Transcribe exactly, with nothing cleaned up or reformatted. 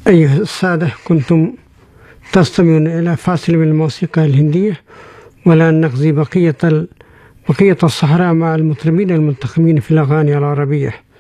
أيها السادة، كنتم تستمعون إلى فاصل من الموسيقى الهندية، والآن نقضي بقية بقية الصحراء مع المطربين المنتخبين في الأغاني العربية.